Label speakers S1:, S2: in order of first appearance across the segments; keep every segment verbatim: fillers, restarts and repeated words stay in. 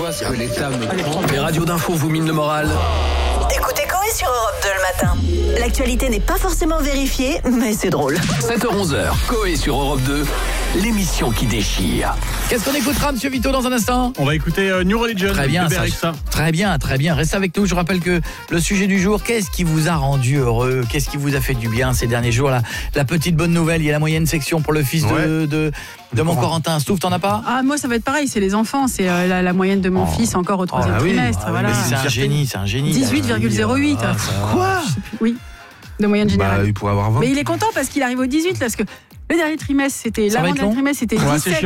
S1: vois ce que l'État me prend. Les radios d'infos vous minent le moral.
S2: Écoutez Coé sur Europe deux le matin. L'actualité n'est pas forcément vérifiée, mais c'est drôle.
S1: sept heures onze, Coé sur Europe deux, l'émission qui déchire.
S3: Qu'est-ce qu'on écoutera, Monsieur Vito, dans un instant?
S4: On va écouter euh, New Religion.
S3: Très bien,
S4: de
S3: ça, très bien, très bien. Restez avec nous. Je rappelle que le sujet du jour, qu'est-ce qui vous a rendu heureux? Qu'est-ce qui vous a fait du bien ces derniers jours? La, la petite bonne nouvelle, il y a la moyenne section pour le fils ouais. de, de, de mon Corentin. Stouff, t'en as pas?
S5: Ah, moi, ça va être pareil. C'est les enfants. C'est euh, la, la moyenne de mon oh. fils encore au troisième oh, ah, trimestre.
S3: Oui.
S5: Voilà.
S3: Ah, c'est un génie, c'est un génie.
S5: dix-huit virgule zéro huit.
S3: Ah,
S5: Quoi? Oui. De moyenne générale.
S6: Bah, il pourrait avoir vingt.
S5: Mais il est content parce qu'il arrive au dix-huit parce que le dernier trimestre c'était l'avant-dernier trimestre c'était
S3: ouais,
S5: dix-sept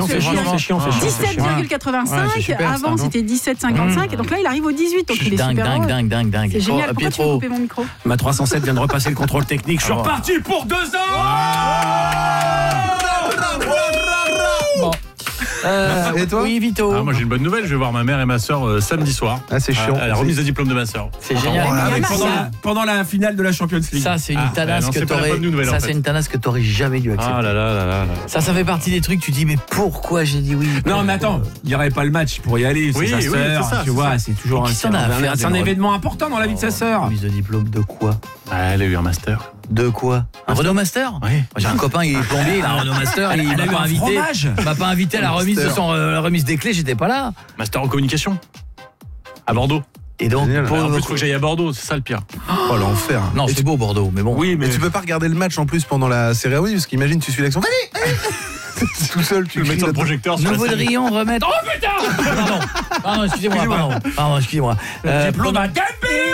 S5: virgule quatre-vingt-cinq. Avant c'était dix-sept virgule cinquante-cinq. Donc là il arrive au dix-huit. Donc il est
S3: dingue,
S5: super
S3: dingue,
S5: heureux.
S3: dingue, dingue, dingue.
S5: C'est génial. Pourquoi tu veux couper mon micro?
S1: Ma trois cent sept vient de repasser le contrôle technique. Je suis reparti pour deux ans.
S3: Bon. Euh, et toi? Oui, Vito.
S4: Ah, moi j'ai une bonne nouvelle, je vais voir ma mère et ma soeur euh, samedi soir.
S6: Ah, c'est chiant.
S4: À, à la remise de diplôme de ma soeur.
S3: C'est génial.
S1: Ah, ouais, pendant, la, pendant la finale de la Champions League.
S3: Ça, c'est une ah, tanasse ouais, non, que t'aurais. Ça, en fait. c'est une tanasse que t'aurais jamais dû accepter.
S4: Ah là là là là.
S3: Ça, ça fait partie des trucs. Tu dis, mais pourquoi j'ai dit oui?
S1: Non, mais attends, il n'y aurait pas le match pour y aller. C'est oui, sa oui, sœur. Ça, tu vois, c'est toujours un, c'est un, c'est un événement important dans la vie de sa sœur.
S3: Remise de diplôme de quoi?
S4: Ah, elle a eu un master.
S3: De quoi? Un Renault Master?
S4: Oui.
S3: J'ai un copain, il est plombier, il a un Renault Master, il m'a pas invité. Il m'a pas invité à la remise de son euh, la remise des clés, j'étais pas là.
S4: Master en communication. À Bordeaux.
S3: Et donc
S4: pour... en plus, il faut que j'aille à Bordeaux, c'est ça le pire.
S6: Oh l'enfer.
S3: Non, c'est beau Bordeaux, mais bon.
S6: Oui, mais tu peux pas regarder le match en plus pendant la cérémonie parce qu'imagine tu suis l'action. Allez, allez. Tout seul, tu
S4: le mets sur le projecteur.
S3: Nous voudrions remettre. Oh putain! Pardon, pardon, excusez-moi, pardon, pardon, excusez-moi.
S1: Euh, diplôme à Camille.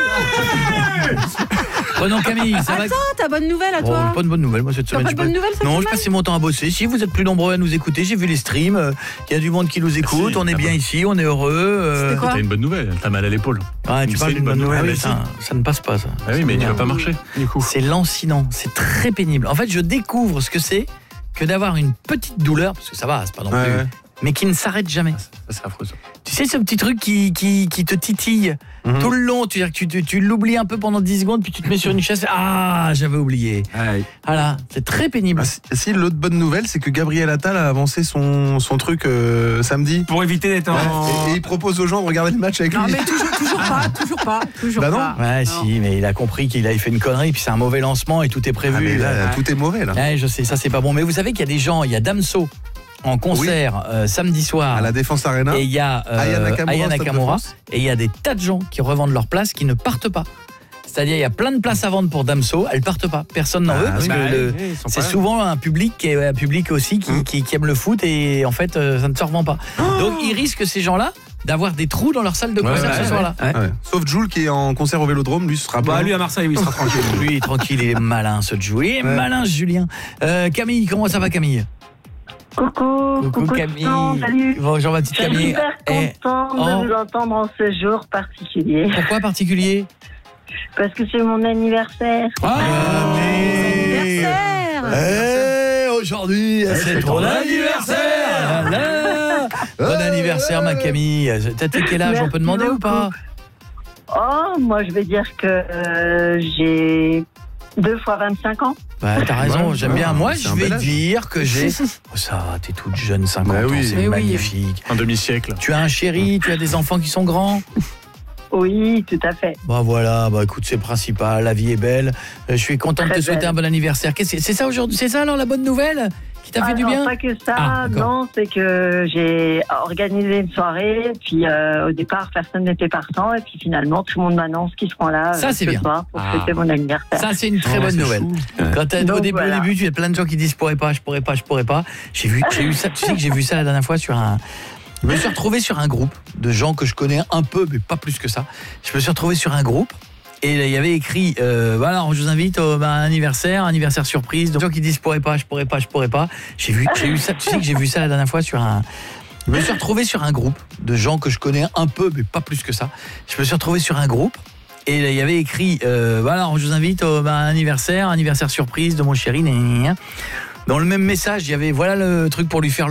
S3: Prenons Camille, ça va.
S5: Attends, t'as bonne nouvelle à toi?
S3: Oh, pas de bonne nouvelle, moi cette semaine.
S5: Pas de bonne nouvelle cette
S3: Non,
S5: semaine?
S3: je passais mon temps à bosser. Si vous êtes plus nombreux à nous écouter, j'ai vu les streams. Il y a du monde qui nous écoute.
S4: Si,
S3: on est bien
S4: bonne...
S3: ici, on est heureux.
S5: C'était quoi?
S4: T'as une bonne nouvelle. T'as mal à l'épaule.
S3: Ah, tu parles d'une bonne nouvelle.
S4: nouvelle.
S3: Ça, ça ne passe pas, ça.
S4: Ah oui, mais il va pas marcher. Du coup,
S3: c'est lancinant. C'est très pénible. En fait, je découvre ce que c'est que d'avoir une petite douleur, parce que ça va, c'est pas non plus, ouais, ouais. mais qui ne s'arrête jamais.
S4: Ça, c'est affreux. Ça.
S3: Tu sais, ce petit truc qui, qui, qui te titille mm-hmm. tout le long, tu, tu, tu, tu l'oublies un peu pendant dix secondes, puis tu te mets sur une chaise, ah, j'avais oublié. Ouais. Voilà, c'est très pénible.
S6: Ah, si, si, l'autre bonne nouvelle, c'est que Gabriel Attal a avancé son, son truc euh, samedi.
S1: Pour éviter d'être en...
S6: Et, et il propose aux gens de regarder le match avec
S5: non,
S6: lui.
S5: Non, mais toujours, toujours pas, toujours pas, toujours
S6: bah non.
S5: pas.
S3: Ouais,
S5: non.
S3: si, mais il a compris qu'il avait fait une connerie, puis c'est un mauvais lancement et tout est prévu.
S6: Ah, mais là,
S3: ouais.
S6: tout est mauvais, là.
S3: Ouais, je sais, ça c'est pas bon. Mais vous savez qu'il y a des gens, il y a Damso en concert oui. euh, samedi soir
S6: à la Défense Arena
S3: et il y a euh, Aya Nakamura, Aya Nakamura et il y a des tas de gens qui revendent leurs places qui ne partent pas. C'est-à-dire il y a plein de places à vendre pour Damso, elles partent pas, personne n'en ah, veut parce oui, que bah, le, oui, c'est souvent un public qui est un public aussi qui, mmh. qui, qui aime le foot et en fait euh, ça ne se revend pas. Oh donc ils risquent ces gens-là d'avoir des trous dans leur salle de concert ouais, ce ouais, soir-là.
S6: Ouais. Ouais. Sauf Jules qui est en concert au Vélodrome, lui ce sera
S1: bah,
S6: pas.
S1: Lui à Marseille, lui il sera tranquille.
S3: Lui tranquille, il est malin ce Jules, il est ouais. malin Julien. Euh, Camille, comment ça va Camille?
S7: Coucou, coucou,
S3: coucou Camille.
S7: Salut.
S3: Bonjour ma petite Camille.
S7: Je suis super contente eh. de oh. vous entendre en ce jour particulier.
S3: Pourquoi particulier?
S7: Parce que c'est mon anniversaire.
S3: Ah, mais... anniversaire. Eh, aujourd'hui, c'est ton anniversaire. Là. Bon anniversaire ma Camille. T'as quel âge? On peut demander
S7: beaucoup.
S3: Ou pas?
S7: Oh, moi je vais dire que euh, j'ai deux fois vingt-cinq ans.
S3: Bah, t'as raison, ouais, j'aime bien. Moi, je vais
S6: âge.
S3: dire que j'ai... Oh, ça va, t'es toute jeune, cinquante bah, oui. ans, c'est magnifique.
S4: Oui. Un demi-siècle.
S3: Tu as un chéri, tu as des enfants qui sont grands?
S7: Oui, tout à fait.
S3: Bah voilà, bah écoute, c'est le principal, la vie est belle. Je suis content de te souhaiter belle. un bon anniversaire. Qu'est-ce que c'est, c'est ça aujourd'hui? C'est ça alors la bonne nouvelle qui t'a
S7: ah
S3: fait
S7: non,
S3: du bien?
S7: Pas que ça,
S3: ah,
S7: non, c'est que j'ai organisé une soirée, puis euh, au départ personne n'était partant, et puis finalement tout le monde m'annonce qu'ils seront là
S3: ça,
S7: ce
S3: bien.
S7: soir pour
S3: ah.
S7: fêter mon anniversaire.
S3: Ça c'est une très oh, bonne nouvelle. Fou. Quand t'as, Donc, au, début, voilà. au début, tu as plein de gens qui disent je pourrais pas, je pourrais pas, je pourrais pas. J'ai vu, j'ai eu ça. Tu sais que j'ai vu ça la dernière fois sur un. Je me suis retrouvé sur un groupe de gens que je connais un peu, mais pas plus que ça. Je me suis retrouvé sur un groupe et il y avait écrit euh, voilà, je vous invite au bah, anniversaire, anniversaire surprise. Donc, les gens qui disent je pourrais pas, je pourrais pas, je pourrais pas. J'ai vu, j'ai eu ça. Tu sais que j'ai vu ça la dernière fois sur un. Je me suis retrouvé sur un groupe de gens que je connais un peu, mais pas plus que ça. Je me suis retrouvé sur un groupe. Et il y avait écrit euh, voilà, je vous invite au bah, anniversaire, anniversaire surprise de mon chéri. Dans le même message, il y avait voilà le truc pour lui faire